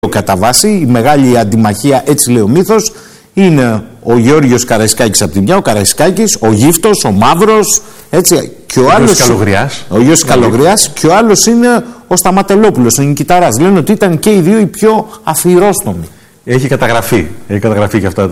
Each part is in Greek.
κατά βάση, η μεγάλη αντιμαχία, έτσι λέει ο μύθος, είναι ο Γεώργιος Καραϊσκάκης από τη μια, ο Καραϊσκάκης, ο Γύφτος, ο Μαύρος, έτσι, και ο άλλος, ο Γιώργος Καλογριάς, και ο άλλος είναι ο Σταματελόπουλος, ο Νικηταράς. Λένε ότι ήταν και οι δύο οι πιο αφιερόστομοι. Έχει καταγραφεί και αυτά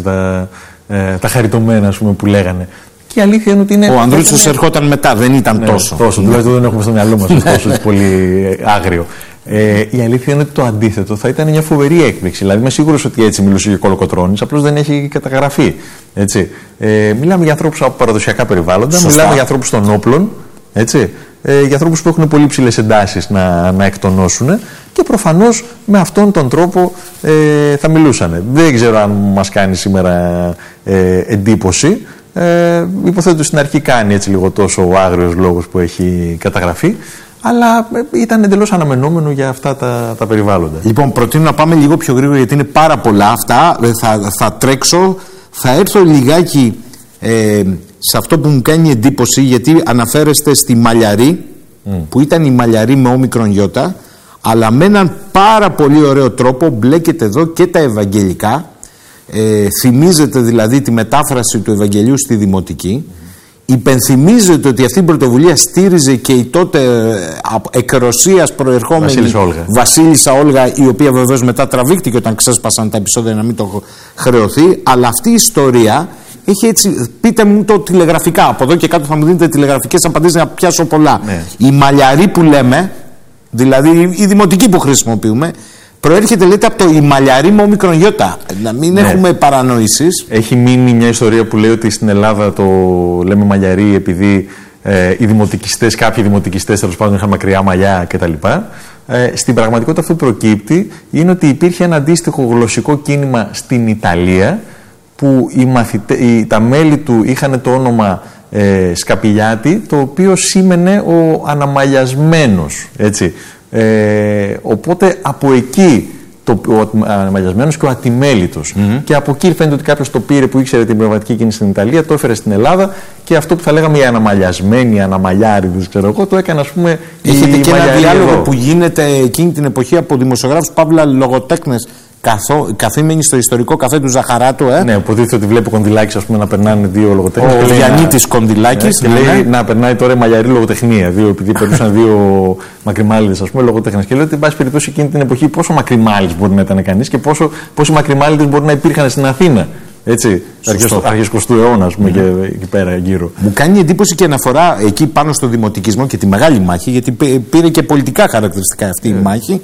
τα χαριτωμένα, ας πούμε, που λέγανε. Και η αλήθεια είναι ότι είναι. Ο Ανδρούτσος ερχόταν μετά, δεν ήταν τόσο. Τουλάχιστον δεν έχουμε στο μυαλό μας τόσο πολύ άγριο. Η αλήθεια είναι ότι το αντίθετο θα ήταν μια φοβερή έκπληξη. Δηλαδή, είμαι σίγουρος ότι έτσι μιλούσε και ο Κολοκοτρώνης, απλώς δεν έχει καταγραφεί. Έτσι. Μιλάμε για ανθρώπους από παραδοσιακά περιβάλλοντα, σωστά. Μιλάμε για ανθρώπους των όπλων, έτσι. Για ανθρώπους που έχουν πολύ ψηλές εντάσεις να εκτονώσουν, και προφανώς με αυτόν τον τρόπο θα μιλούσαν. Δεν ξέρω αν μας κάνει σήμερα εντύπωση. Υποθέτω ότι στην αρχή κάνει έτσι λίγο τόσο ο άγριος λόγος που έχει καταγραφεί, αλλά ήταν εντελώς αναμενόμενο για αυτά τα περιβάλλοντα. Λοιπόν, προτείνω να πάμε λίγο πιο γρήγορα, γιατί είναι πάρα πολλά αυτά. Θα τρέξω, θα έρθω λιγάκι σε αυτό που μου κάνει εντύπωση, γιατί αναφέρεστε στη Μαλιαρή, που ήταν η Μαλιαρή με όμικρον γιώτα, αλλά με έναν πάρα πολύ ωραίο τρόπο μπλέκεται εδώ και τα Ευαγγελικά. Θυμίζεται δηλαδή τη μετάφραση του Ευαγγελίου στη Δημοτική. Υπενθυμίζεται ότι αυτή η πρωτοβουλία στήριζε και η τότε εκ Ρωσίας προερχόμενη Βασίλισσα Όλγα, η οποία βεβαίως μετά τραβήχτηκε όταν ξέσπασαν τα επεισόδια, να μην το χρεωθεί. Αλλά αυτή η ιστορία έχει έτσι, πείτε μου το τηλεγραφικά, από εδώ και κάτω θα μου δίνετε τηλεγραφικές απαντήσεις να πιάσω πολλά. Ναι. Η Μαλιαρή που λέμε, δηλαδή η Δημοτική που χρησιμοποιούμε, προέρχεται, λέτε, από το η Μαλιαρή με όμικρον γιώτα. Να μην έχουμε παρανοήσεις. Έχει μείνει μια ιστορία που λέει ότι στην Ελλάδα το λέμε Μαλιαρή επειδή οι δημοτικιστές, κάποιοι δημοτικιστές τέλος πάντων είχαν μακριά μαλλιά κτλ. Στην πραγματικότητα αυτό που προκύπτει είναι ότι υπήρχε ένα αντίστοιχο γλωσσικό κίνημα στην Ιταλία, που τα μέλη του είχαν το όνομα Σκαπηλιάτη, το οποίο σήμαινε ο αναμαλιασμένος, έτσι. Οπότε από εκεί ο αναμαλιασμένος και ο ατιμέλητος. Και από εκεί φαίνεται ότι κάποιος το πήρε, που ήξερε την πνευματική κίνηση στην Ιταλία, το έφερε στην Ελλάδα, και αυτό που θα λέγαμε οι αναμαλιασμένοι, οι αναμαλιάριδες, ξέρω εγώ, το έκανε, ας πούμε. Έχετε και ένα διάλογο που γίνεται εκείνη την εποχή από δημοσιογράφους, παύλα λογοτέχνες, καθήμενοι στο ιστορικό καφέ του Ζαχαράτου. Ναι, υποτίθεται ότι βλέπει ο Κονδυλάκης, ας πούμε, να περνάνε δύο λογοτέχνες. Ο Διαννήτης Κονδυλάκης. Και λέει να περνάει τώρα Μαλιαρή λογοτεχνία. Επειδή περνούσαν δύο μακριμάλιδες, ας πούμε, λογοτέχνες. Και λέει ότι, εν πάση περιπτώσει, εκείνη την εποχή πόσο μακριμάλιδες μπορεί να ήταν κανείς και πόσοι μακριμάλιδες μπορεί να υπήρχαν στην Αθήνα. Έτσι, αρχές 20ου αιώνα, ας πούμε, και εκεί πέρα γύρω. Μου κάνει εντύπωση και αναφορά εκεί πάνω στο δημοτικισμό και τη μεγάλη μάχη, γιατί πήρε και πολιτικά χαρακτηριστικά αυτή η μάχη.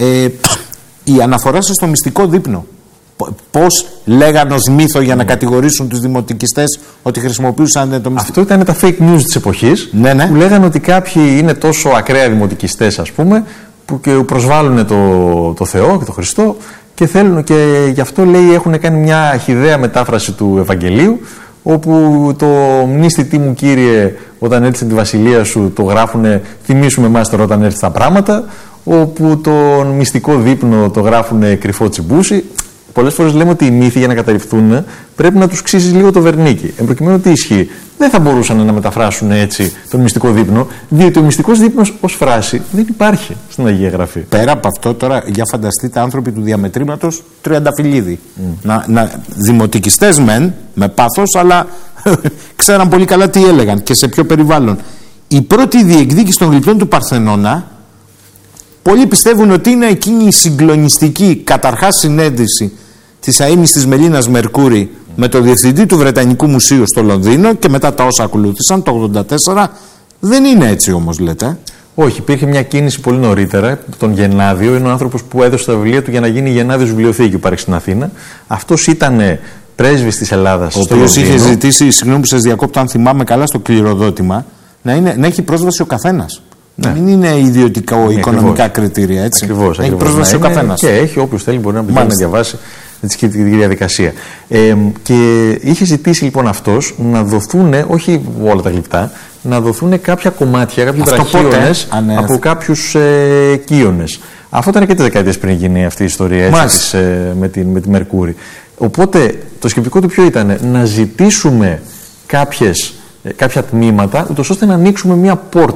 Η αναφορά σας στο μυστικό δείπνο. Πώς λέγανε ως μύθο για να κατηγορήσουν τους δημοτικιστές ότι χρησιμοποιούσαν το μυστικό. Αυτό ήταν τα fake news της εποχής. Ναι. Που λέγανε ότι κάποιοι είναι τόσο ακραία δημοτικιστές, ας πούμε, που και προσβάλλουν το Θεό και τον Χριστό, και θέλουν, και γι' αυτό, λέει, έχουν κάνει μια χυδαία μετάφραση του Ευαγγελίου, όπου το μνήστητή μου Κύριε, όταν έρθει στη βασιλεία σου, το γράφουνε θυμίσουμε εμάς τώρα όταν έρθει τα πράγματα, όπου τον μυστικό δείπνο το γράφουν κρυφό τσιμπούσι. Πολλές φορές λέμε ότι οι μύθοι, για να καταρριφθούν, πρέπει να τους ξύσεις λίγο το βερνίκι. Εν προκειμένου τι ισχύει. Δεν θα μπορούσαν να μεταφράσουν έτσι τον μυστικό δείπνο, διότι ο μυστικός δείπνος ως φράση δεν υπάρχει στην Αγία Γραφή. Πέρα από αυτό, τώρα, για φανταστείτε άνθρωποι του διαμετρήματος Τριανταφυλλίδη. Δημοτικιστές μεν, με πάθος, αλλά ξέραν πολύ καλά τι έλεγαν και σε ποιο περιβάλλον. Η πρώτη διεκδίκηση των γλυπτών του Παρθενώνα, πολλοί πιστεύουν ότι είναι εκείνη η συγκλονιστική καταρχάς συνέντευξη της αείμνηστης Μελίνας Μερκούρη με το διευθυντή του Βρετανικού Μουσείου στο Λονδίνο, και μετά τα όσα ακολούθησαν το 1984. Δεν είναι έτσι όμως, λέτε. Όχι, υπήρχε μια κίνηση πολύ νωρίτερα. Τον Γενάδιο είναι ο άνθρωπος που έδωσε τα βιβλία του για να γίνει η Γενάδιος Βιβλιοθήκη που υπάρχει στην Αθήνα. Αυτός ήταν πρέσβης της Ελλάδας. Ο οποίος είχε ζητήσει, συγγνώμη που σας διακόπτω, αν θυμάμαι καλά, στο κληροδότημα να έχει πρόσβαση ο καθένας. Να μην είναι ιδιωτικά οικονομικά κριτήρια, έτσι. Ακριβώς. Έχει πρόσβαση ο καθένας. Και έχει, όποιος θέλει μπορεί να διαβάσει τη διαδικασία. Και είχε ζητήσει λοιπόν αυτός να δοθούν, όχι όλα τα γλυπτά, να δοθούν κάποια κομμάτια, κάποιοι βραχίονες από κάποιους κύονες. Αυτό ήταν και τις δεκαετίες πριν γίνει αυτή η ιστορία, έτσι, με τη Μερκούρη. Οπότε το σκεπτικό του ποιο ήταν? Να ζητήσουμε κάποια τμήματα, ούτως ώστε να ανοίξουμε μια πόρτα.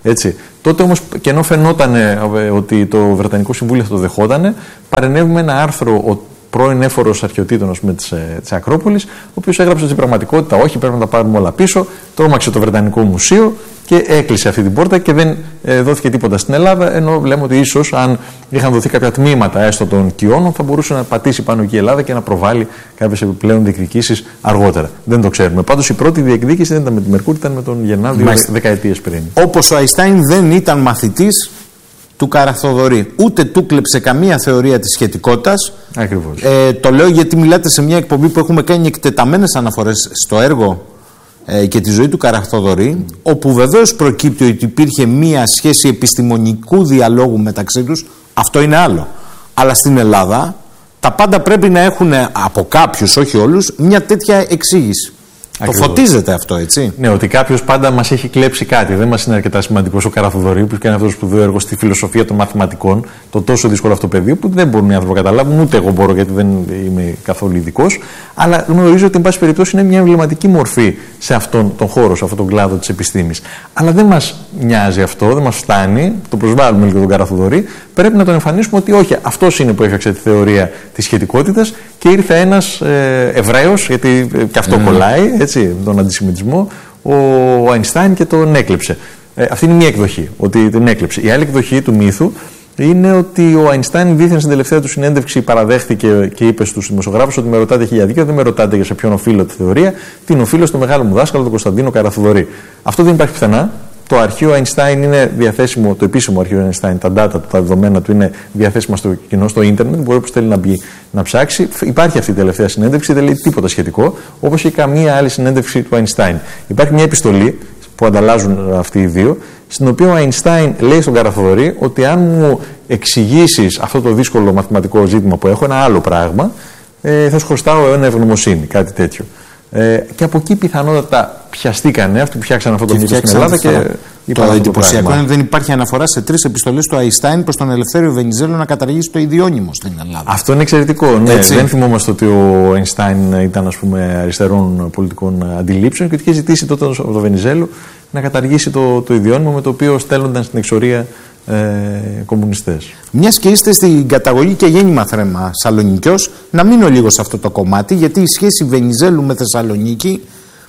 Έτσι. Τότε όμως, και ενώ φαινόταν ότι το Βρετανικό Συμβούλιο θα το δεχότανε, παρενέβη με ένα άρθρο ο πρώην έφορος αρχαιοτήτων της Ακρόπολης, ο οποίος έγραψε ότι στην πραγματικότητα όχι, πρέπει να τα πάρουμε όλα πίσω. Τρόμαξε το Βρετανικό Μουσείο και έκλεισε αυτή την πόρτα και δεν δόθηκε τίποτα στην Ελλάδα. Ενώ λέμε ότι ίσως αν είχαν δοθεί κάποια τμήματα έστω των κοιώνων, θα μπορούσε να πατήσει πάνω εκεί η Ελλάδα και να προβάλλει κάποιες επιπλέον διεκδικήσεις αργότερα. Δεν το ξέρουμε. Πάντως η πρώτη διεκδίκηση δεν ήταν με τη Μερκούρη, ήταν με τον Γεννάδη δεκαετίες πριν. Όπως ο Αϊνστάιν δεν ήταν μαθητής του Καραθοδωρή. Ούτε του κλέψε καμία θεωρία της σχετικότητας. Ακριβώς. Το λέω γιατί μιλάτε σε μια εκπομπή που έχουμε κάνει εκτεταμένες αναφορές στο έργο και τη ζωή του Καραθοδωρή, όπου βεβαίως προκύπτει ότι υπήρχε μια σχέση επιστημονικού διαλόγου μεταξύ τους. Αυτό είναι άλλο. Αλλά στην Ελλάδα τα πάντα πρέπει να έχουν από κάποιους, όχι όλους, μια τέτοια εξήγηση. Ακριβώς. Το φωτίζεται αυτό, έτσι. Ναι, ότι κάποιος πάντα μας έχει κλέψει κάτι. Δεν μας είναι αρκετά σημαντικός ο Καραθοδωρή, που κάνει αυτό το σπουδαίο έργο στη φιλοσοφία των μαθηματικών, το τόσο δύσκολο αυτό πεδίο, που δεν μπορούν οι άνθρωποι να καταλάβουν, ούτε εγώ μπορώ, γιατί δεν είμαι καθόλου ειδικός. Αλλά γνωρίζω ότι, εν πάση περιπτώσει, είναι μια εμβληματική μορφή σε αυτόν τον χώρο, σε αυτόν τον κλάδο της επιστήμης. Αλλά δεν μας νοιάζει αυτό, δεν μας φτάνει, το προσβάλλουμε λίγο τον Καραθοδωρή. Πρέπει να τον εμφανίσουμε ότι όχι, αυτός είναι που έφτιαξε τη θεωρία της σχετικότητας και ήρθε ένας Εβραίος, γιατί και αυτό κολλάει, έτσι, τον αντισημιτισμό, ο Αϊνστάιν και τον έκλεψε. Αυτή είναι μία εκδοχή, ότι τον έκλεψε. Η άλλη εκδοχή του μύθου είναι ότι ο Αϊνστάιν δήθεν στην τελευταία του συνέντευξη παραδέχτηκε και είπε στους δημοσιογράφους ότι με ρωτάτε χίλια δίκαια, δεν με ρωτάτε για σε ποιον οφείλω τη θεωρία, την οφείλω στο μεγάλο μου δάσκαλο, τον Κωνσταντίνο Καραθοδωρή. Αυτό δεν υπάρχει πουθενά. Το αρχείο Αϊνστάιν είναι διαθέσιμο, το επίσημο αρχείο Αϊνστάιν, τα data του, τα δεδομένα του είναι διαθέσιμα στο κοινό, στο ίντερνετ. Μπορεί όποιος θέλει να μπει να ψάξει. Υπάρχει αυτή η τελευταία συνέντευξη, δεν λέει τίποτα σχετικό, όπως και καμία άλλη συνέντευξη του Αϊνστάιν. Υπάρχει μια επιστολή που ανταλλάζουν αυτοί οι δύο, στην οποία ο Αϊνστάιν λέει στον Καραθοδωρή ότι αν μου εξηγήσεις αυτό το δύσκολο μαθηματικό ζήτημα που έχω, ένα άλλο πράγμα, θα σου χρωστάω ένα ευγνωμοσύνη, κάτι τέτοιο. Και από εκεί πιθανότατα πιαστήκανε αυτοί που φτιάξαν αυτό το μύθο στην Ελλάδα και το εντυπωσιακό είναι ότι δεν υπάρχει αναφορά σε 3 επιστολές του Αϊνστάιν προς τον Ελευθέριο Βενιζέλο να καταργήσει το ιδιώνυμο στην Ελλάδα. Αυτό είναι εξαιρετικό. Ναι. Δεν θυμόμαστε ότι ο Αϊνστάιν ήταν, ας πούμε, αριστερών πολιτικών αντιλήψεων και ότι είχε ζητήσει τότε από τον Βενιζέλο να καταργήσει το ιδιώνυμο με το οποίο στέλνονταν στην εξορία κομμουνιστές. Μιας και είστε στην καταγωγή και γέννημα θρέμα Σαλονικιός, να μείνω λίγο σε αυτό το κομμάτι, γιατί η σχέση Βενιζέλου με Θεσσαλονίκη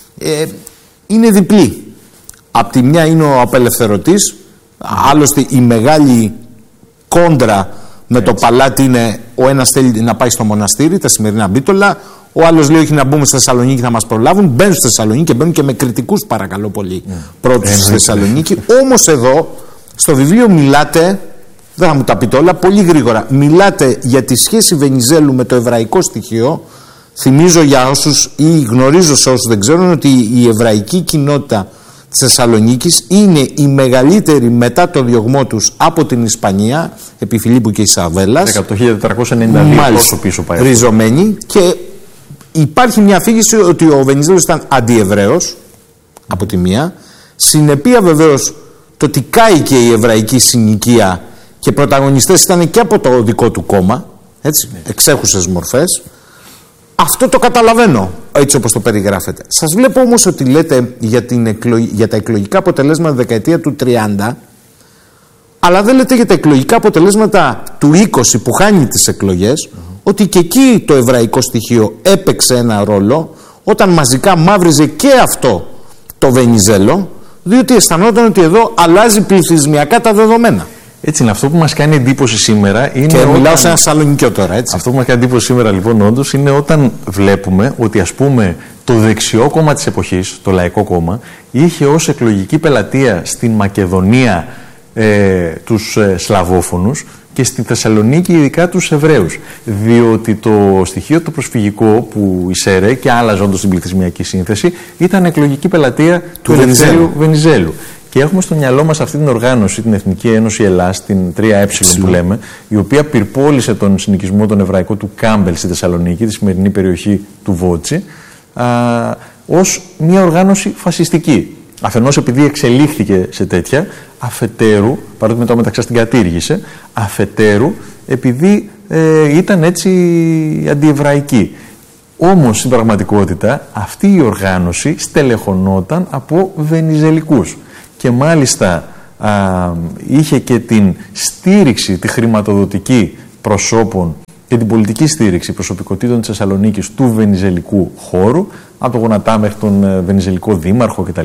είναι διπλή. Απ' τη μια είναι ο απελευθερωτής, άλλωστε η μεγάλη κόντρα με το παλάτι είναι ο ένας θέλει να πάει στο μοναστήρι, τα σημερινά Μπίτολα, ο άλλος λέει όχι να μπούμε στη Θεσσαλονίκη θα μας προλάβουν, μπαίνουν στη Θεσσαλονίκη και μπαίνουν και με κριτικούς παρακαλώ πολύ πρώτους στη Θεσσαλονίκη. Όμως εδώ στο βιβλίο μιλάτε, δεν θα μου τα πείτε όλα, πολύ γρήγορα, μιλάτε για τη σχέση Βενιζέλου με το εβραϊκό στοιχείο. Θυμίζω για όσους ή γνωρίζω σε όσους δεν ξέρουν ότι η εβραϊκή κοινότητα της Θεσσαλονίκης είναι η μεγαλύτερη μετά το διωγμό τους από την Ισπανία, επί Φιλίππου και Ισαβέλλας. Από το 1492 τόσο πίσω πάει. Ριζωμένη, και υπάρχει μια αφήγηση ότι ο Βενιζέλος ήταν αντιεβραίος από τη μία, συνεπία βεβαίως το ότι κάηκε η εβραϊκή συνοικία και πρωταγωνιστές ήταν και από το δικό του κόμμα, έτσι, εξέχουσες μορφές. Αυτό το καταλαβαίνω, έτσι όπως το περιγράφετε. Σας βλέπω όμως ότι λέτε για τα εκλογικά αποτελέσματα δεκαετία του 30, αλλά δεν λέτε για τα εκλογικά αποτελέσματα του 20 που χάνει τις εκλογές, ότι και εκεί το εβραϊκό στοιχείο έπαιξε ένα ρόλο, όταν μαζικά μαύριζε και αυτό το Βενιζέλο, διότι αισθανόταν ότι εδώ αλλάζει πληθυσμιακά τα δεδομένα. Έτσι είναι. Αυτό που μας κάνει εντύπωση σήμερα είναι. Και μιλάω σε ένα Σαλονικιό τώρα, έτσι. Αυτό που μας κάνει εντύπωση σήμερα, λοιπόν, όντως, είναι όταν βλέπουμε ότι, ας πούμε, το δεξιό κόμμα της εποχής, το Λαϊκό Κόμμα, είχε ως εκλογική πελατεία στην Μακεδονία τους Σλαβόφωνους και στη Θεσσαλονίκη ειδικά τους Εβραίους. Διότι το στοιχείο το προσφυγικό που εισέρε και άλλαζε όντως την πληθυσμιακή σύνθεση ήταν εκλογική πελατεία του Ελευθέριου Βενιζέλου. Και έχουμε στο μυαλό μας αυτή την οργάνωση, την Εθνική Ένωση Ελλάς, την 3Ε που λέμε, η οποία πυρπόλησε τον συνοικισμό τον εβραϊκό του Κάμπελ στη Θεσσαλονίκη, τη σημερινή περιοχή του Βότσι, ως μια οργάνωση φασιστική. Αφενός επειδή εξελίχθηκε σε τέτοια, αφετέρου, παρότι μετά μεταξύ την κατήργησε, αφετέρου επειδή ήταν έτσι αντιεβραϊκή. Όμως στην πραγματικότητα αυτή η οργάνωση στελεχωνόταν από βενιζελικούς. Και μάλιστα είχε και την στήριξη, τη χρηματοδοτική προσώπων και την πολιτική στήριξη προσωπικότητων της Θεσσαλονίκης του βενιζελικού χώρου, από τον Γονατά μέχρι τον βενιζελικό δήμαρχο κτλ.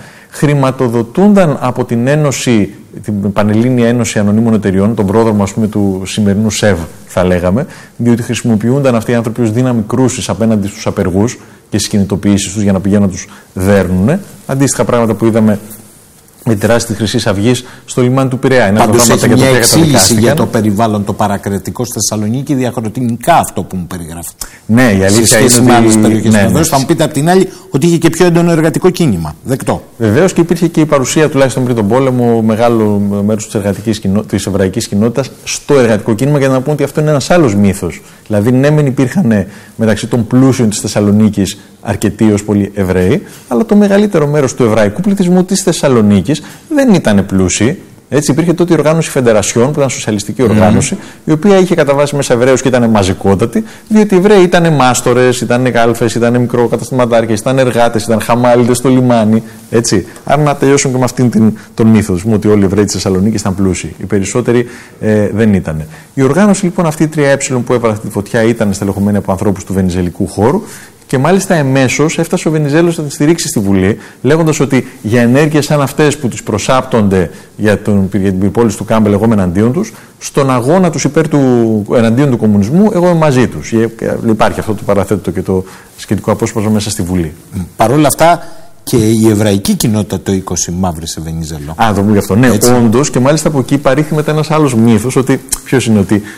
Χρηματοδοτούνταν από την Ένωση, την Πανελλήνια Ένωση Ανωνύμων Εταιριών, τον πρόδρομο ας πούμε του σημερινού ΣΕΒ θα λέγαμε, διότι χρησιμοποιούνταν αυτοί οι άνθρωποι ως δύναμη κρούσης απέναντι στους απεργούς και στις κινητοποιήσεις τους για να πηγαίνουν να τους δέρνουν. Αντίστοιχα πράγματα που είδαμε με τη δράση της Χρυσής Αυγής στο λιμάνι του Πειραιά. Πάντως έχει μια εξήγηση για το περιβάλλον το παρακρατικό στη Θεσσαλονίκη, διαχρονικά αυτό που μου περιγράφετε. Ναι, η αλήθεια είναι με άλλες περιοχές. Βεβαίως θα μου πείτε απ' την άλλη ότι είχε και πιο έντονο εργατικό κίνημα. Δεκτό. Βεβαίως και υπήρχε και η παρουσία, τουλάχιστον πριν τον πόλεμο, μεγάλο μέρος της εβραϊκής κοινότητας στο εργατικό κίνημα, για να πούμε ότι αυτό είναι ένας άλλος μύθος. Δηλαδή, ναι, μεν υπήρχαν μεταξύ των πλούσιων της Θεσσαλονίκης αρκετοί ως πολλοί Εβραίοι, αλλά το μεγαλύτερο μέρος του εβραϊκού πληθυσμού της Θεσσαλονίκης δεν ήταν πλούσιοι. Έτσι, υπήρχε τότε η οργάνωση Φεντερασιών, που ήταν σοσιαλιστική οργάνωση, η οποία είχε καταβάσει μέσα Εβραίους και ήταν μαζικότατη, διότι οι Εβραίοι ήταν μάστορες, ήταν γάλφες, ήταν μικροκαταστηματάρχες, ήταν εργάτες, ήταν χαμάλιδες στο λιμάνι. Έτσι. Άρα να τελειώσουμε και με αυτήν τον μύθο, ότι όλοι οι Εβραίοι της Θεσσαλονίκης ήταν πλούσιοι. Οι περισσότεροι δεν ήταν. Η οργάνωση λοιπόν αυτή η 3Ε που έβαλε αυτή τη φωτιά ήταν στελεχωμένη από ανθρώπους του βενιζελικού χώρου. Και μάλιστα εμέσως έφτασε ο Βενιζέλος να την στηρίξει στη Βουλή, λέγοντας ότι για ενέργειες σαν αυτές που τους προσάπτονται για την πυρπόληση του Κάμπελ, εγώ είμαι εναντίον τους, στον αγώνα τους εναντίον του κομμουνισμού, εγώ είμαι μαζί τους. Υπάρχει αυτό το παραθέτω και το σχετικό απόσπασμα μέσα στη Βουλή. Παρ' όλα αυτά και η εβραϊκή κοινότητα το 20 μαύρισε Βενιζέλο. Το μου γι' αυτό. Ναι, όντως, και μάλιστα από εκεί παρήχθη μετά ένας άλλος μύθος, ότι ποιος είναι ότι.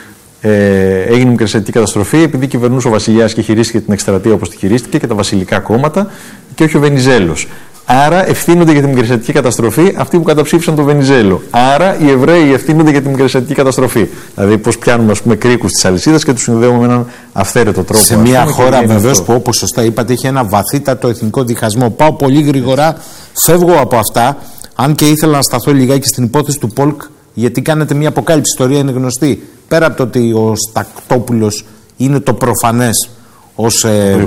Έγινε μικρασιατική καταστροφή επειδή κυβερνούσε ο βασιλιάς και χειρίστηκε την εκστρατεία όπως τη χειρίστηκε και τα βασιλικά κόμματα και όχι ο Βενιζέλος. Άρα ευθύνονται για την μικρασιατική καταστροφή αυτοί που καταψήφισαν τον Βενιζέλο. Άρα οι Εβραίοι ευθύνονται για την μικρασιατική καταστροφή. Δηλαδή, πώς πιάνουμε κρίκους της αλυσίδας και τους συνδέουμε με έναν αυθαίρετο τρόπο. Σε μια χώρα βεβαίως που, όπως σωστά είπατε, έχει ένα βαθύτατο εθνικό διχασμό. Πάω πολύ γρήγορα, φεύγω από αυτά. Αν και ήθελα να σταθώ λιγάκι στην υπόθεση του Πολκ, γιατί κάνετε μια αποκάλυψη, η ιστορία είναι γνωστή. Πέρα από το ότι ο Στακτόπουλος είναι το προφανές ως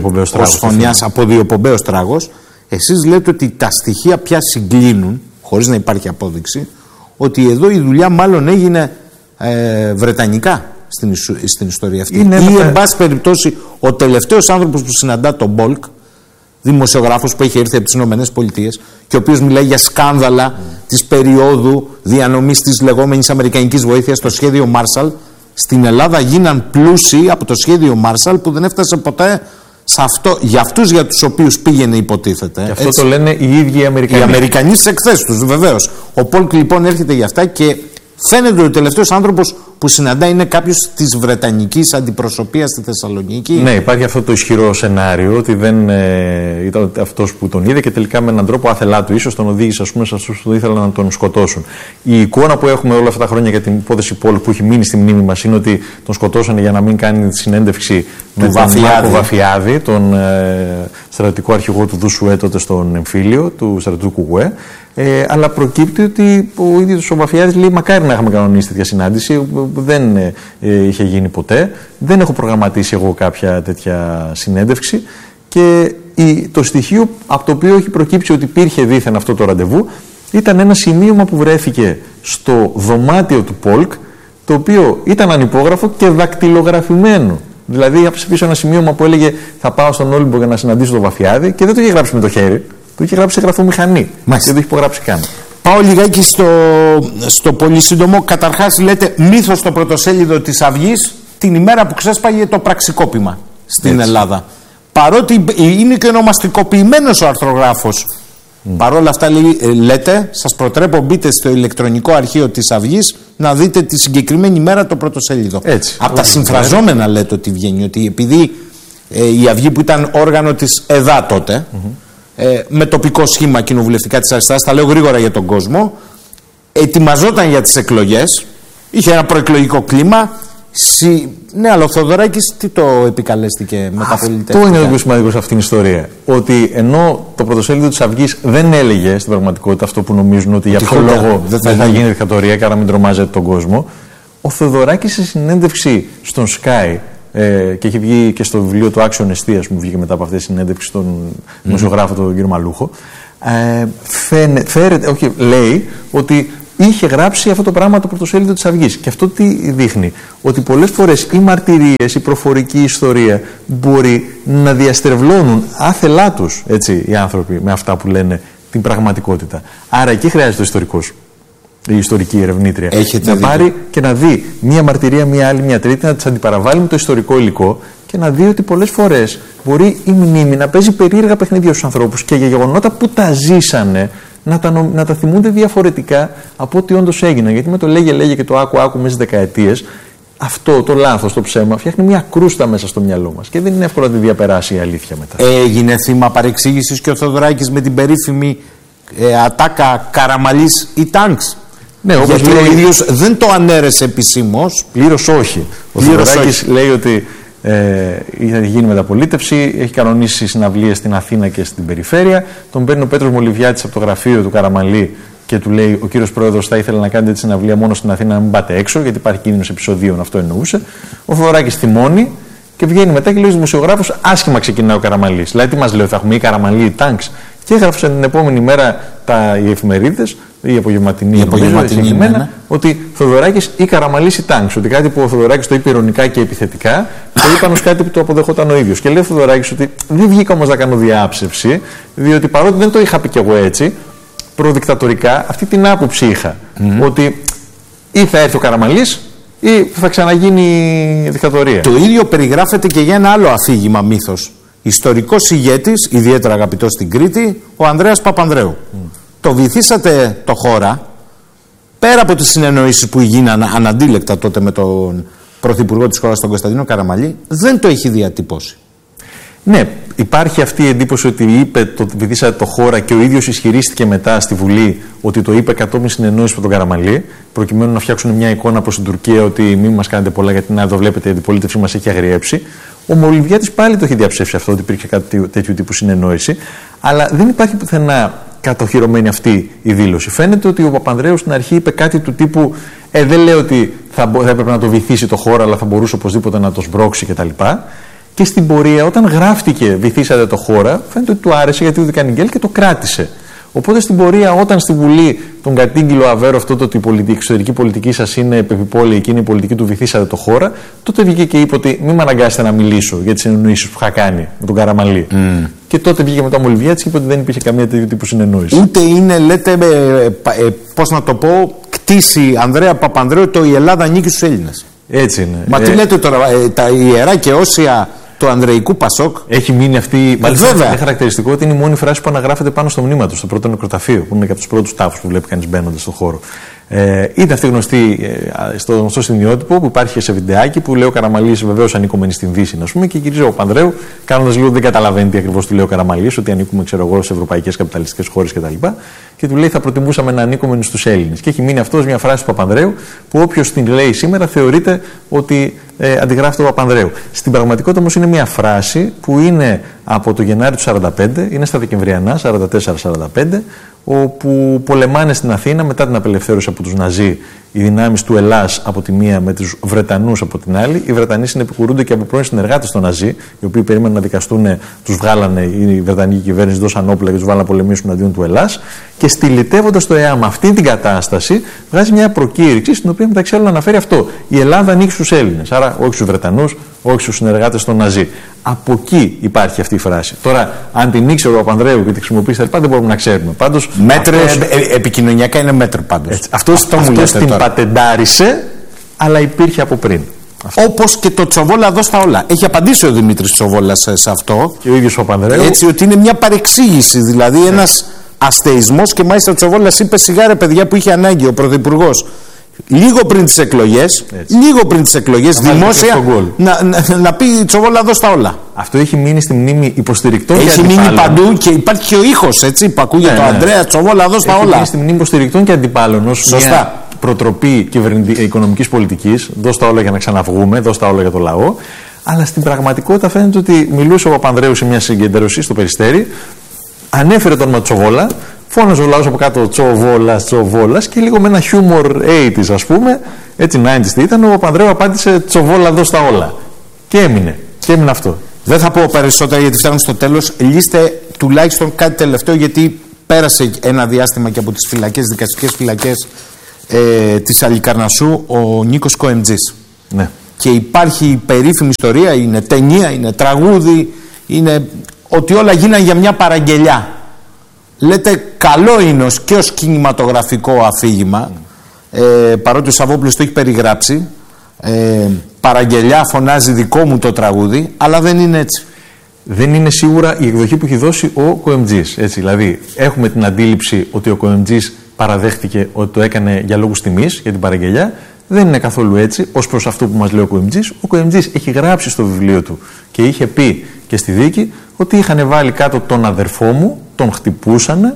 φωνιάς από διοπομπαίος τράγος, εσείς λέτε ότι τα στοιχεία πια συγκλίνουν, χωρίς να υπάρχει απόδειξη, ότι εδώ η δουλειά μάλλον έγινε βρετανικά στην ιστορία αυτή. Ή εν πάση περιπτώσει ο τελευταίος άνθρωπος που συναντά τον Μπολκ, δημοσιογράφος που έχει έρθει από τις ΗΠΑ και ο οποίος μιλάει για σκάνδαλα της περίοδου διανομής της λεγόμενης αμερικανικής βοήθειας, το σχέδιο Marshall. Στην Ελλάδα γίναν πλούσιοι από το σχέδιο Marshall που δεν έφτασε ποτέ σε αυτό, για αυτούς για τους οποίους πήγαινε υποτίθεται. Και αυτό έτσι, το λένε οι ίδιοι οι Αμερικανοί. Οι Αμερικανοί στις εκθέσεις τους, βεβαίως. Ο Πολκ λοιπόν έρχεται για αυτά και φαίνεται ότι ο τελευταίος άνθρωπος που συναντά είναι κάποιος της βρετανικής αντιπροσωπείας στη Θεσσαλονίκη. Ναι, υπάρχει αυτό το ισχυρό σενάριο ότι δεν ήταν αυτός που τον είδε και τελικά με έναν τρόπο άθελά του ίσως τον οδήγησε σε αυτούς που ήθελαν να τον σκοτώσουν. Η εικόνα που έχουμε όλα αυτά τα χρόνια για την υπόθεση Πολ που έχει μείνει στη μνήμη μας είναι ότι τον σκοτώσανε για να μην κάνει τη συνέντευξη με τον Μάρκο Βαφιάδη, τον στρατιωτικό αρχηγό του Δουσουέ τότε στον εμφύλιο του στρατιωτικού Κουκουέ. Αλλά προκύπτει ότι ο ίδιος ο Βαφιάδης λέει: μακάρι να είχαμε κανονίσει τέτοια συνάντηση. Δεν είχε γίνει ποτέ. Δεν έχω προγραμματίσει εγώ κάποια τέτοια συνέντευξη. Και το στοιχείο από το οποίο έχει προκύψει ότι υπήρχε δήθεν αυτό το ραντεβού ήταν ένα σημείωμα που βρέθηκε στο δωμάτιο του Πολκ, το οποίο ήταν ανυπόγραφο και δακτυλογραφημένο. Δηλαδή, άφησε πίσω ένα σημείωμα που έλεγε: θα πάω στον Όλυμπο για να συναντήσω τον Βαφιάδη, και δεν το είχε γράψει με το χέρι. Το είχε γράψει σε γραφομηχανή. Μάλιστα. Δεν το είχε υπογράψει καν. Πάω λιγάκι στο πολύ σύντομο. Καταρχάς, λέτε μύθος στο πρωτοσέλιδο της Αυγής την ημέρα που ξέσπαγε το πραξικόπημα στην Ελλάδα. Παρότι είναι και ονομαστικοποιημένος ο αρθρογράφος. Παρ' όλα αυτά, λέτε, σας προτρέπω, μπείτε στο ηλεκτρονικό αρχείο της Αυγής να δείτε τη συγκεκριμένη ημέρα το πρωτοσέλιδο. Από τα συμφραζόμενα λέτε ότι βγαίνει, ότι επειδή η Αυγή που ήταν όργανο της ΕΔΑ τότε, με τοπικό σχήμα κοινοβουλευτικά της αριστεράς, τα λέω γρήγορα για τον κόσμο, ετοιμαζόταν για τις εκλογές, είχε ένα προεκλογικό κλίμα. Ναι, αλλά ο Θοδωράκης τι το επικαλέστηκε με τα πολιτεία. Αυτό είναι το πιο σημαντικό σε αυτήν την ιστορία. Ότι ενώ το πρωτοσέλιδο της Αυγής δεν έλεγε στην πραγματικότητα αυτό που νομίζουν, ότι για αυτόν τον λόγο δεν θα γίνει δικτατορία και άρα μην τρομάζετε τον κόσμο, ο Θοδωράκης σε συνέντευξη στον Sky, και έχει βγει και στο βιβλίο του Άξιον Εστίας που βγήκε μετά από αυτή τη συνέντευξη στον δημοσιογράφο τον κύριο Μαλούχο, λέει ότι είχε γράψει αυτό το πράγμα το πρωτοσέλιδο της Αυγής. Και αυτό τι δείχνει? Ότι πολλές φορές οι μαρτυρίες, η προφορική ιστορία μπορεί να διαστρεβλώνουν άθελά τους, έτσι, οι άνθρωποι με αυτά που λένε την πραγματικότητα. Άρα εκεί χρειάζεται ο ιστορικός, η ιστορική ερευνήτρια. Έχετε να πάρει και να δει μία μαρτυρία, μία άλλη, μία τρίτη, να τις αντιπαραβάλει με το ιστορικό υλικό και να δει ότι πολλές φορές μπορεί η μνήμη να παίζει περίεργα παιχνίδια στους ανθρώπους και για γεγονότα που τα ζήσανε να τα θυμούνται διαφορετικά από ό,τι όντως έγιναν. Γιατί με το λέγε και το άκου μέσα στις δεκαετίες, αυτό το λάθος, το ψέμα, φτιάχνει μια κρούστα μέσα στο μυαλό μας και δεν είναι εύκολο να τη διαπεράσει η αλήθεια μετά. Έγινε θύμα παρεξήγησης και ο Θοδωράκης με την περίφημη ατάκα Καραμαλής ή Τάγκς. Ναι, όπως γιατί λέει, ο ίδιος δεν το ανέρεσε επισήμως. Πλήρως όχι. Ο Θοδωράκης λέει ότι θα γίνει μεταπολίτευση, έχει κανονίσει συναυλίες στην Αθήνα και στην περιφέρεια. Τον παίρνει ο Πέτρος Μολυβιάτης από το γραφείο του Καραμαλή και του λέει: ο κύριος Πρόεδρος θα ήθελε να κάνετε τη συναυλία μόνο στην Αθήνα, να μην πάτε έξω, γιατί υπάρχει κίνδυνος επεισοδίων. Αυτό εννοούσε. Ο Θοδωράκης θυμώνει και βγαίνει μετά και λέει στους δημοσιογράφους: άσχημα ξεκινάει ο Καραμαλής. Δηλαδή, τι μας λέει, θα έχουμε ή Καραμαλή ή Τάγκς. Και έγραψε την επόμενη μέρα οι εφημερίδες, η απογευματινή, ναι. ότι Θοδωράκης ή Καραμαλής ή Τάγκς. Ότι κάτι που ο Θοδωράκης το είπε ειρωνικά και επιθετικά, το είπαν ως κάτι που το αποδεχόταν ο ίδιος. Και λέει ο Θοδωράκης ότι δεν βγήκα όμως να κάνω διάψευση, διότι παρότι δεν το είχα πει κι εγώ έτσι, προδικτατορικά αυτή την άποψη είχα. Ότι ή θα έρθει ο Καραμαλής ή θα ξαναγίνει δικτατορία. Το ίδιο περιγράφεται και για ένα άλλο αφήγημα μύθος. Ιστορικός ηγέτης, ιδιαίτερα αγαπητός στην Κρήτη, ο Ανδρέας Παπανδρέου. Το βυθίσατε το χώρα, πέρα από τις συνεννοήσεις που γίνανε αναντίλεκτα τότε με τον πρωθυπουργό της χώρας, τον Κωνσταντίνο Καραμαλή, δεν το έχει διατυπώσει. Ναι, υπάρχει αυτή η εντύπωση ότι είπε το βυθίσατε το χώρα και ο ίδιος ισχυρίστηκε μετά στη Βουλή ότι το είπε κατόπιν συνεννόησης με τον Καραμαλή, προκειμένου να φτιάξουν μια εικόνα προς την Τουρκία ότι μην μας κάνετε πολλά, γιατί να το βλέπετε, η αντιπολίτευση μας έχει αγριέψει. Ο Μολυβιάτης πάλι το έχει διαψεύσει αυτό, ότι υπήρχε κάτι τέτοιου τύπου συνεννόηση, αλλά δεν υπάρχει πουθενά κατοχυρωμένη αυτή η δήλωση. Φαίνεται ότι ο Παπανδρέου στην αρχή είπε κάτι του τύπου: δεν λέω ότι θα έπρεπε να το βυθίσει το χώρο, αλλά θα μπορούσε οπωσδήποτε να το σμπρώξει κτλ. Και στην πορεία, όταν γράφτηκε «Βυθίσατε το χώρα», φαίνεται ότι του άρεσε γιατί του έκανε γκέλ και το κράτησε. Οπότε στην πορεία, όταν στη Βουλή τον κατήγγειλε ο Αβέρο αυτό το ότι η εξωτερική πολιτική σας είναι επιπόλαιη, εκείνη η πολιτική του «Βυθίσατε το χώρα», τότε βγήκε και είπε ότι μην με αναγκάσετε να μιλήσω για τις συνεννοήσεις που είχα κάνει με τον Καραμαλή. Και τότε βγήκε μετά ο Μολυβιάτης και είπε ότι δεν υπήρχε καμία τέτοιου τύπου συνεννόηση. Ούτε είναι, λέτε, πώς να το πω, κτήση Ανδρέα Παπανδρέου το «Η Ελλάδα ανήκει στους Έλληνες». Έτσι είναι. Μα τι λέτε τώρα, τα ιερά και όσια του Ανδρεϊκού Πασόκ. Έχει μείνει αυτή. Βέβαια. Είναι χαρακτηριστικό ότι είναι η μόνη φράση που αναγράφεται πάνω στο μνήμα του, στο πρώτο νεκροταφείο, που είναι και από του πρώτου τάφους που βλέπει κανείς μπαίνοντας στον χώρο. Είναι αυτή γνωστή στο γνωστό σημειότυπο που υπάρχει σε βιντεάκι που λέει ο Καραμαλής βεβαίως ανήκουμε στην Δύση, ας πούμε, και γυρίζει ο Παπανδρέου κάνοντας λίγο δεν καταλαβαίνει τι ακριβώς του λέει ο Καραμαλής, ότι ανήκουμε, ξέρω εγώ, σε ευρωπαϊκές καπιταλιστικές χώρες κτλ. Και του λέει θα προτιμούσαμε να ανήκουμε στους Έλληνες. Και έχει μείνει αυτό μια φράση του Παπανδρέου που όποιος την λέει σήμερα θεωρείται ότι αντιγράφει τον Παπανδρέου. Στην πραγματικότητα όμως είναι μια φράση που είναι από το Γενάρη του 1945, είναι στα Δεκεμβριανά, 44-45, όπου πολεμάνε στην Αθήνα μετά την απελευθέρωση από τους Ναζί οι δυνάμεις του Ελλάς από τη μία με τους Βρετανούς από την άλλη. Οι Βρετανοί συνεπικουρούνται και από πρώην συνεργάτες των Ναζί, οι οποίοι περίμεναν να δικαστούν, τους βγάλανε, η Βρετανική κυβέρνηση δώσαν όπλα και τους βάλανε να πολεμήσουν αντίον του Ελλάς. Και στυλιτεύοντας το ΕΑΜ αυτή την κατάσταση, βγάζει μια προκήρυξη στην οποία μεταξύ άλλων αναφέρει αυτό. Η Ελλάδα ανήκει στους Έλληνες. Άρα όχι στους Βρετανούς, όχι στους συνεργάτες των Ναζί. Από εκεί υπάρχει αυτή η φράση. Τώρα, αν την ήξερε ο Παπανδρέου και τη χρησιμοποιήσει δεν μπορούμε να ξέρουμε. Πάντως, μέτρος, επικοινωνιακά είναι μέτρο πάντως. Αυτός την πατεντάρισε, αλλά υπήρχε από πριν. Όπως και το Τσοβόλα δώσ' τα όλα. Έχει απαντήσει ο Δημήτρης Τσοβόλας σε αυτό. Και ο ίδιος ο Παπανδρέου. Έτσι, ότι είναι μια παρεξήγηση, δηλαδή ένας αστεϊσμός, και μάλιστα ο Τσοβόλας είπε σιγά ρε παιδιά που είχε ανάγκη ο Πρωθυπουργός. Λίγο πριν τις εκλογές, δημόσια να πει Τσοβόλα δώσ' τα όλα. Αυτό έχει μείνει στη μνήμη υποστηρικτών. Έχει μείνει παντού και υπάρχει και ο ήχος, έτσι, που ακούγεται το Ανδρέα Τσοβόλα δώσ' τα όλα. Έχει μείνει στη μνήμη υποστηρικτών και αντιπάλων ως μια προτροπή οικονομικής πολιτικής. Δώσ' τα όλα για να ξαναβγούμε, δώσ' τα όλα για το λαό. Αλλά στην πραγματικότητα φαίνεται ότι μιλούσε ο Παπανδρέου σε μια συγκέντρωση στο Περιστέρι, ανέφερε τον όνομα Τσοβόλα. Φώναζε ο λαός από κάτω Τσοβόλας και λίγο με ένα χιούμορ 80's, ας πούμε, έτσι 90's τι ήταν, ο Παπανδρέου απάντησε Τσοβόλα δώσ' τα όλα. Και έμεινε αυτό. Δεν θα πω περισσότερα γιατί φτάνουμε στο τέλος. Λύστε τουλάχιστον κάτι τελευταίο, γιατί πέρασε ένα διάστημα και από τις φυλακές, δικαστικές φυλακές, της Αλικαρνασσού ο Νίκος Κοεμτζής. Ναι. Και υπάρχει περίφημη ιστορία, είναι ταινία, είναι τραγούδι, είναι ότι όλα γίνανε για μια παραγγελιά. Λέτε καλό είναι και ως κινηματογραφικό αφήγημα, παρότι ο Σαββόπουλος το έχει περιγράψει, παραγγελιά φωνάζει δικό μου το τραγούδι, αλλά δεν είναι έτσι. Δεν είναι σίγουρα η εκδοχή που έχει δώσει ο Κοεμτζής. Δηλαδή, έχουμε την αντίληψη ότι ο Κοεμτζής παραδέχτηκε ότι το έκανε για λόγους τιμής, για την παραγγελιά. Δεν είναι καθόλου έτσι, ως προς αυτό που μας λέει ο Κοεμτζής. Ο Κοεμτζής έχει γράψει στο βιβλίο του και είχε πει και στη δίκη ότι είχαν βάλει κάτω τον αδερφό μου, τον χτυπούσανε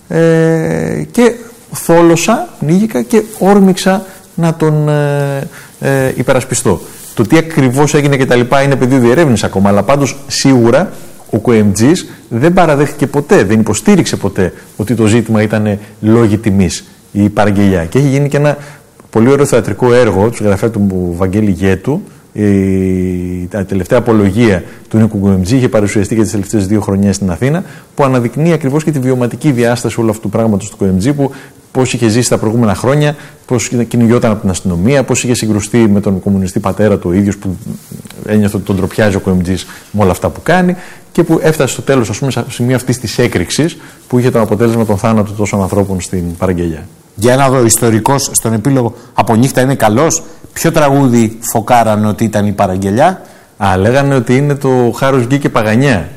και θόλωσα, πνίγηκα και όρμηξα να τον υπερασπιστώ. Το τι ακριβώς έγινε και τα λοιπά είναι πεδίο διερεύνηση ακόμα, αλλά πάντως σίγουρα ο Κοεμτζής δεν παραδέχτηκε ποτέ, δεν υποστήριξε ποτέ ότι το ζήτημα ήταν λόγοι τιμής ή παραγγελιά. Και έχει γίνει και ένα πολύ ωραίο θεατρικό έργο του συγγραφέα του Βαγγέλη Γέτου. Η τελευταία απολογία του Νίκου Κοεμτζή είχε παρουσιαστεί για τις τελευταίες 2 χρονιές στην Αθήνα, που αναδεικνύει ακριβώς και τη βιωματική διάσταση όλου αυτού του πράγματος του Κοεμτζή, που πώς είχε ζήσει τα προηγούμενα χρόνια, πώς κυνηγιόταν από την αστυνομία, πώς είχε συγκρουστεί με τον κομμουνιστή πατέρα του ο ίδιος, που ένιωθε ότι τον ντροπιάζει ο Κοεμτζής με όλα αυτά που κάνει, και που έφτασε στο τέλος, ας πούμε, στο σημείο αυτής της έκρηξης που είχε το αποτέλεσμα τον θάνατο τόσων ανθρώπων στην παραγγελιά. Για να δω, ιστορικός στον επίλογο από νύχτα είναι καλός. Ποιο τραγούδι φωκάραν ότι ήταν η παραγγελιά? Λέγανε ότι είναι το Χάρος Γκί και Παγανιά.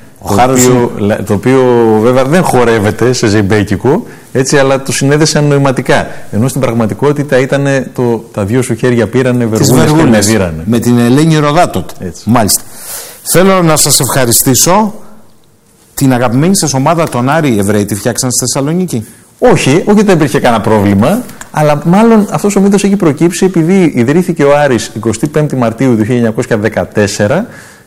Το οποίο βέβαια δεν χορεύεται σε ζεϊμπέκικο, έτσι, αλλά το συνέδεσαν νοηματικά. Ενώ στην πραγματικότητα ήταν τα 2 σου χέρια πήρανε βεργούνες και με δίρανε. Με την Ελένη Ροδά τότε. Έτσι. Μάλιστα. Θέλω να σας ευχαριστήσω. Την αγαπημένη σας ομάδα, τον Άρη, οι Εβραίοι τη φτιάξαν στη Θεσσαλονίκη? Όχι, δεν υπήρχε κανένα πρόβλημα, αλλά μάλλον αυτός ο μύθος έχει προκύψει επειδή ιδρύθηκε ο Άρης 25 Μαρτίου 1914.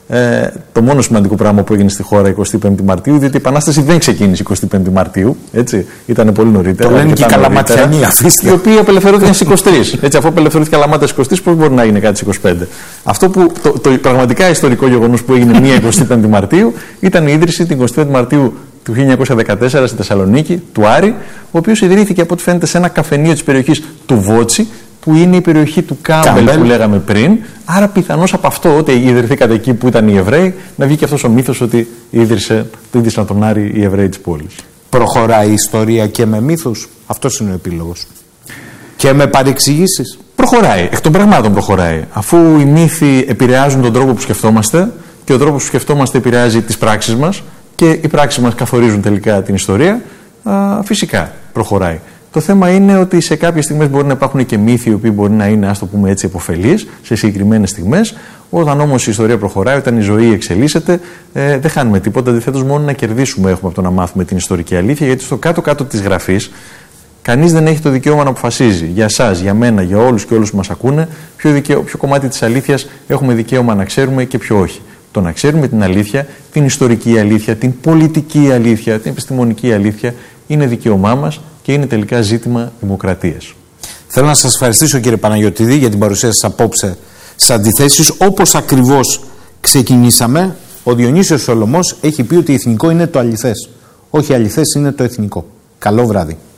Το μόνο σημαντικό πράγμα που έγινε στη χώρα 25 Μαρτίου, διότι η Επανάσταση δεν ξεκίνησε 25 Μαρτίου, έτσι, ήταν πολύ νωρίτερα. Το λένε και οι Καλαματιανοί, αφήστε. Οι οποίοι απελευθερώθηκαν στις 23. Έτσι, αφού απελευθερώθηκε Καλαμάτα στις 23, πώς μπορεί να έγινε κάτι στις 25. Αυτό που το πραγματικά ιστορικό γεγονός που έγινε μία 25 Μαρτίου ήταν η ίδρυση την 25 Μαρτίου του 1914 στη Θεσσαλονίκη, του Άρη, ο οποίος ιδρύθηκε από ό,τι φαίνεται σε ένα καφενείο της περιοχής του Βότσι, που είναι η περιοχή του Κάμπελ που λέγαμε πριν. Άρα πιθανώς από αυτό, ότι ιδρυθήκατε εκεί που ήταν οι Εβραίοι, να βγει και αυτός ο μύθος ότι ίδρυσαν τον Άρη οι Εβραίοι της πόλης. Προχωράει η ιστορία και με μύθους? Αυτός είναι ο επίλογος. Και με παρεξηγήσεις? Προχωράει, εκ των πραγμάτων προχωράει. Αφού οι μύθοι επηρεάζουν τον τρόπο που σκεφτόμαστε και ο τρόπος που σκεφτόμαστε επηρεάζει τις πράξεις μας και οι πράξεις μας καθορίζουν τελικά την ιστορία, φυσικά προχωράει. Το θέμα είναι ότι σε κάποιες στιγμές μπορεί να υπάρχουν και μύθοι οι οποίοι μπορεί να είναι, ας το πούμε έτσι, επωφελείς σε συγκεκριμένες στιγμές. Όταν όμως η ιστορία προχωράει, όταν η ζωή εξελίσσεται, δεν χάνουμε τίποτα. Αντιθέτως, μόνο να κερδίσουμε έχουμε από το να μάθουμε την ιστορική αλήθεια, γιατί στο κάτω-κάτω της γραφής κανείς δεν έχει το δικαίωμα να αποφασίζει για εσάς, για μένα, για όλους και όλους που μας ακούνε, ποιο κομμάτι της αλήθειας έχουμε δικαίωμα να ξέρουμε και ποιο όχι. Το να ξέρουμε την αλήθεια, την ιστορική αλήθεια, την πολιτική αλήθεια, την επιστημονική αλήθεια, είναι δικαίωμά μας και είναι τελικά ζήτημα δημοκρατίας. Θέλω να σας ευχαριστήσω, κύριε Παναγιωτηδή, για την παρουσία σας απόψε στις αντιθέσεις. Όπως ακριβώς ξεκινήσαμε, ο Διονύσιος Σολωμός έχει πει ότι εθνικό είναι το αληθές. Όχι αληθές είναι το εθνικό. Καλό βράδυ.